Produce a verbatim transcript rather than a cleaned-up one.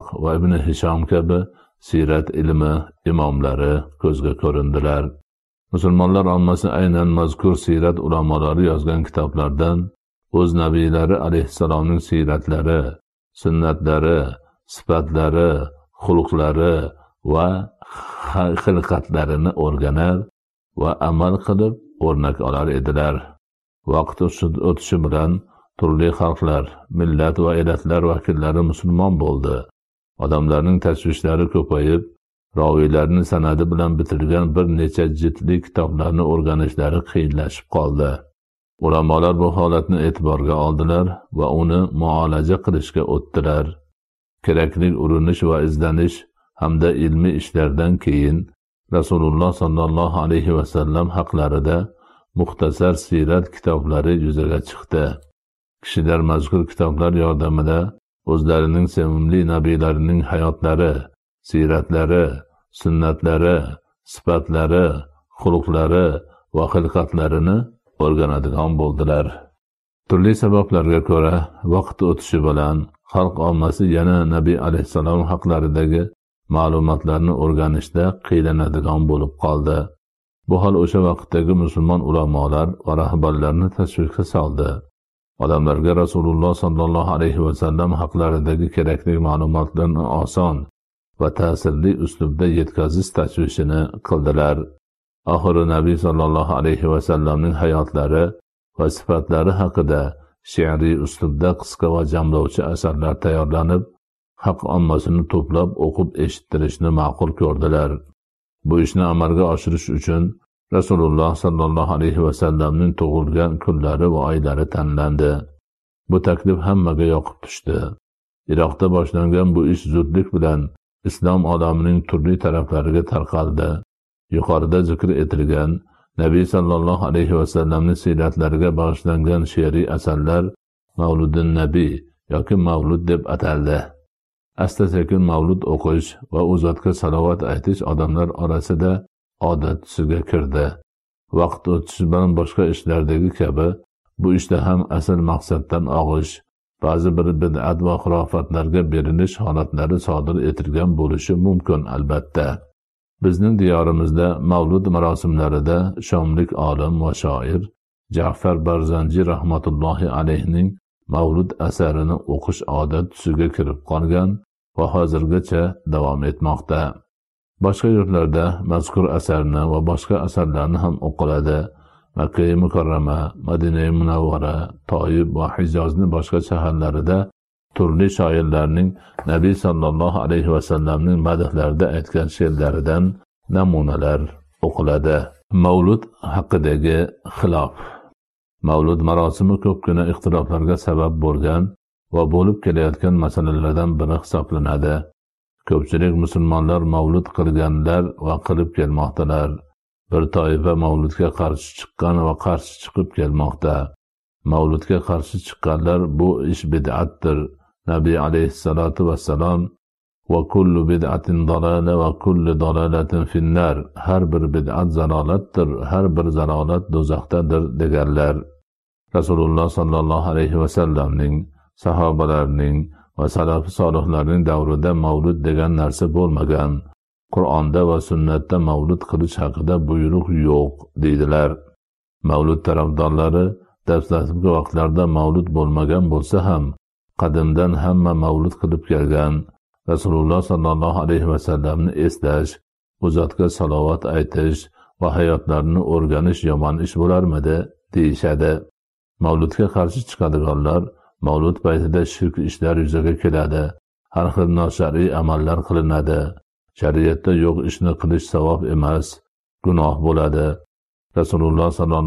va ibn Hisham kabi siyrat ilmi imomlari ko'zga ko'rindilar. Musulmonlar ommasi aynan mazkur siyrat ulamolari yozgan kitoblardan o'z nabiylari alayhissalomning siyratlari, sunnatlari, sifatlari, xulqlari va xilqatlarini o'rganar va amal qilib o'rnak olar edilar. Vaqt o'tishi bilan turli xalqlar, millat va elatlar vakillari musulmon bo'ldi. Odamlarning tashvishlari ko'payib, roviylarning sanadi bilan bitilgan bir necha jildli kitoblarni o'rganishlari qiyinlashib qoldi. Ulamolar bu holatni e'tiborga oldilar va uni muolaja qilishga o'tdilar. Kerakli urinish va izlanish hamda ilmiy ishlardan keyin Rasululloh sollallohu alayhi va sallam haqlarida muxtasar siyrat kitoblari yuzaga chiqdi. Kishilar mazkur kitoblar yordamida o'zlarining sevimli nabiylarining hayotlari, siyratlari, sunnatlari, sifatlari, xulqlari va xilqatlarini o'rganadigan bo'ldilar. Turli sabablarga ko'ra vaqt o'tishi bilan xalq ommasi yana Nabiy alayhissalom haqlaridagi ma'lumotlarni o'rganishda qiylanadigan bo'lib qoldi. Bu hol o'sha vaqtdagi musulmon ulamolar va rahbarlarni tashvishga soldi. Odamlarga Rasululloh sollallohu alayhi va sallam haqlaridagi kerakli ma'lumotlarni oson va ta'sirli uslubda yetkazish tashvishini qildilar. Oxiri Nabiy sollallohu alayhi va sallamning hayotlari va sifatlari haqida she'riy uslubda qisqa va jamlovchi asarlar tayyorlanib, haq ommasini to'plab o'qib eshittirishni ma'qul ko'rdilar. Bu ishni amalga oshirish uchun Rasululloh sollallohu alayhi va sallamning tug'ilgan kunlari va oylari tanlandi. Bu taklif hammaga yoqib tushdi. Iroqda boshlangan bu ish zudlik bilan islom olamining turli taraflariga tarqaldi. Yuqorida zikr etilgan Nabiy sallallohu alayhi va sallamning siyratlariga bag'ishlangan she'riy asarlar Mavludun Nabiy yoki Mavlud deb ataldi. Asta-sekin mavlud o'qish va u zotga salovat aytish odamlar orasida odat tusiga kirdi. Vaqt o'tishi bilan boshqa ishlardagi kabi bu ishda ham asl maqsaddan og'ish, ba'zi bir bid'at va xurofatlarga berilish holatlari sodir etilgan bo'lishi mumkin albatta. Bizning diyorimizda mavlud marosimlarida shomlik olim va shoir Ja'far Barzanji rahmatullohi alayhining mavlud asarini o'qish odat tusiga kirib qolgan va hozirgacha davom etmoqda. Boshqa yurtlarda mazkur asarni va boshqa asarlarni ham o'qiladi. Makka-i Mukarrama, Madina-i Munawvara, Toyib va Hijozning boshqa shaharlarida turli shoirlarning Nabiy sallallohu alayhi va sallamning madhlarida aytgan she'rlaridan namunalar o'qiladi. Mavlud haqidagi xilof. Mavlud marosimi ko'pgina ixtiloflarga sabab bo'lgan va bo'lib kelayotgan masalalardan biri hisoblanadi. Ko'pchilik musulmonlar mavlud qilganlar va qilib kelmoqdalar. Bir toifa mavludga qarshi chiqqan va qarshi chiqib kelmoqda. Mavludga qarshi chiqqanlar bu ish bid'atdir. Nabiy alayhissalatu vassalam va kullu bid'atin dalala va kullu dalalatin finnar. Har bir bid'at zalolatdir, har bir zalolat do'zaxdadir deganlar. Rasululloh sallallohu alayhi va sallamning, sahobalarning va salafi solihlarning davrida mavlud degan narsa bo'lmagan. Qur'onda va sunnatda mavlud qilish haqida buyruq yo'q deydilar. Mavlud tarafdorlari dastlabki vaqtlarda mavlud bo'lmagan bo'lsa ham qadimdan hamma mavlud qilib kelgan. Rasululloh sallallohu alayhi va sallamni eslash, u zotga salovat aytish va hayotlarini o'rganish yomon ish bo'larmidi deyishadi. Mavludga qarshi chiqadiganlar mavlud paytida shirk ishlar yuzaga keladi. Har xil noshar'iy amallar qilinadi. Shariatda yo'q ishni qilish savob emas, gunoh bo'ladi. Rasululloh sallallohu